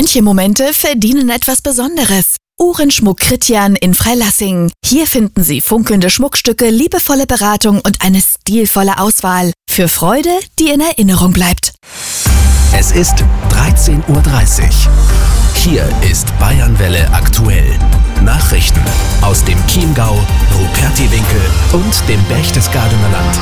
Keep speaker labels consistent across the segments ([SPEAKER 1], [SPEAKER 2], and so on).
[SPEAKER 1] Manche Momente verdienen etwas Besonderes. Uhrenschmuck Christian in Freilassing. Hier finden Sie funkelnde Schmuckstücke, liebevolle Beratung und eine stilvolle Auswahl. Für Freude, die in Erinnerung bleibt.
[SPEAKER 2] Es ist 13:30 Uhr. Hier ist Bayernwelle aktuell. Nachrichten aus dem Chiemgau, Rupertiwinkel und dem Berchtesgadener Land.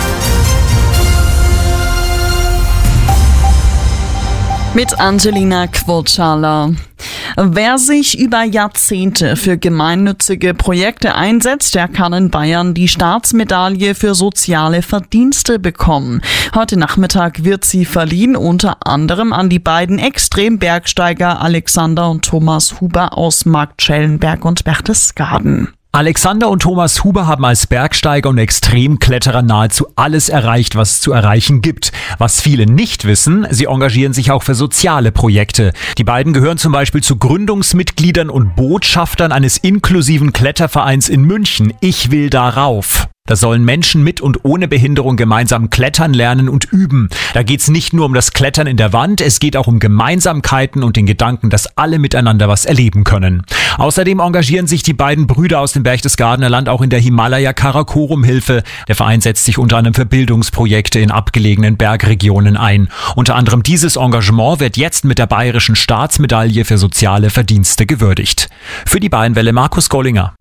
[SPEAKER 3] Mit Angelina Quotschala. Wer sich über Jahrzehnte für gemeinnützige Projekte einsetzt, der kann in Bayern die Staatsmedaille für soziale Verdienste bekommen. Heute Nachmittag wird sie verliehen, unter anderem an die beiden Extrembergsteiger Alexander und Thomas Huber aus Marktschellenberg und Berchtesgaden.
[SPEAKER 4] Alexander und Thomas Huber haben als Bergsteiger und Extremkletterer nahezu alles erreicht, was es zu erreichen gibt. Was viele nicht wissen, sie engagieren sich auch für soziale Projekte. Die beiden gehören zum Beispiel zu Gründungsmitgliedern und Botschaftern eines inklusiven Klettervereins in München. Ich will darauf. Da sollen Menschen mit und ohne Behinderung gemeinsam klettern lernen und üben. Da geht's nicht nur um das Klettern in der Wand, es geht auch um Gemeinsamkeiten und den Gedanken, dass alle miteinander was erleben können. Außerdem engagieren sich die beiden Brüder aus dem Berchtesgadener Land auch in der Himalaya Karakorum Hilfe. Der Verein setzt sich unter anderem für Bildungsprojekte in abgelegenen Bergregionen ein. Unter anderem dieses Engagement wird jetzt mit der Bayerischen Staatsmedaille für soziale Verdienste gewürdigt. Für die Bayernwelle Markus Gollinger.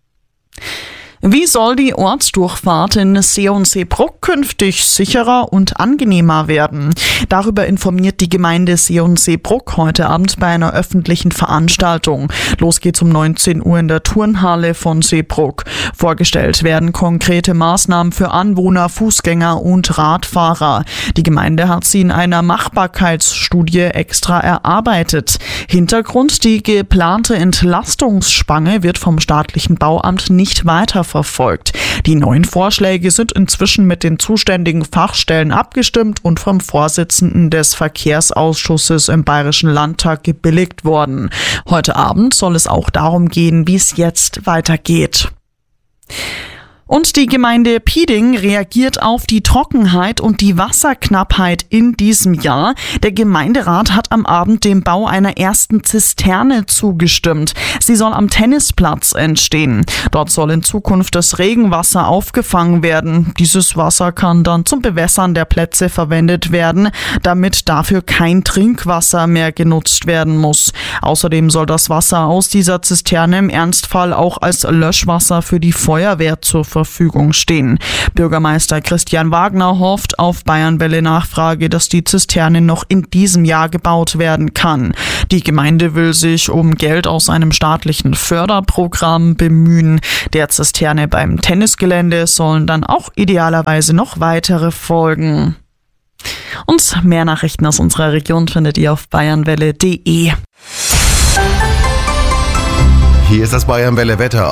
[SPEAKER 3] Wie soll die Ortsdurchfahrt in Seeonsee-Bruck künftig sicherer und angenehmer werden? Darüber informiert die Gemeinde Seeonsee-Bruck heute Abend bei einer öffentlichen Veranstaltung. Los geht's um 19 Uhr in der Turnhalle von Seebruck. Vorgestellt werden konkrete Maßnahmen für Anwohner, Fußgänger und Radfahrer. Die Gemeinde hat sie in einer Machbarkeitsstudie extra erarbeitet. Hintergrund: die geplante Entlastungsspange wird vom staatlichen Bauamt nicht weiterverfolgt. Die neuen Vorschläge sind inzwischen mit den zuständigen Fachstellen abgestimmt und vom Vorsitzenden des Verkehrsausschusses im Bayerischen Landtag gebilligt worden. Heute Abend soll es auch darum gehen, wie es jetzt weitergeht. Und die Gemeinde Pieding reagiert auf die Trockenheit und die Wasserknappheit in diesem Jahr. Der Gemeinderat hat am Abend dem Bau einer ersten Zisterne zugestimmt. Sie soll am Tennisplatz entstehen. Dort soll in Zukunft das Regenwasser aufgefangen werden. Dieses Wasser kann dann zum Bewässern der Plätze verwendet werden, damit dafür kein Trinkwasser mehr genutzt werden muss. Außerdem soll das Wasser aus dieser Zisterne im Ernstfall auch als Löschwasser für die Feuerwehr zur Verfügung stehen. Bürgermeister Christian Wagner hofft auf Bayernwelle Nachfrage, dass die Zisterne noch in diesem Jahr gebaut werden kann. Die Gemeinde will sich um Geld aus einem staatlichen Förderprogramm bemühen. Der Zisterne beim Tennisgelände sollen dann auch idealerweise noch weitere folgen. Und mehr Nachrichten aus unserer Region findet ihr auf bayernwelle.de.
[SPEAKER 5] Hier ist das Bayernwelle Wetter.